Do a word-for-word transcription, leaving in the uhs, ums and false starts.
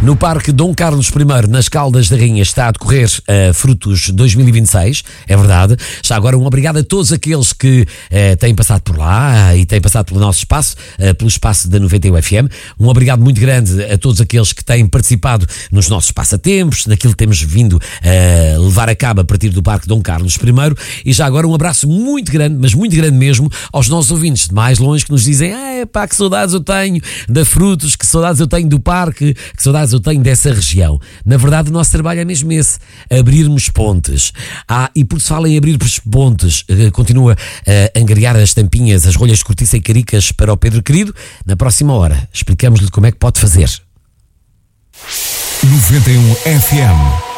No Parque Dom Carlos I, nas Caldas da Rainha, está a decorrer uh, Frutos dois mil e vinte e seis, é verdade. Já agora um obrigado a todos aqueles que uh, têm passado por lá e têm passado pelo nosso espaço, uh, pelo espaço da noventa e um F M. Um obrigado muito grande a todos aqueles que têm participado nos nossos passatempos, naquilo que temos vindo a uh, levar a cabo a partir do Parque Dom Carlos I. E já agora um abraço muito grande, mas muito grande mesmo, aos nossos ouvintes de mais longe que nos dizem: ah, pá, que saudades eu tenho da Frutos, que saudades eu tenho do parque, que saudades eu tenho dessa região. Na verdade, o nosso trabalho é mesmo esse, abrirmos pontes. Ah, e por se fala em abrir pontes, continua a angariar as tampinhas, as rolhas de cortiça e caricas para o Pedro querido. Na próxima hora explicamos-lhe como é que pode fazer. noventa e um F M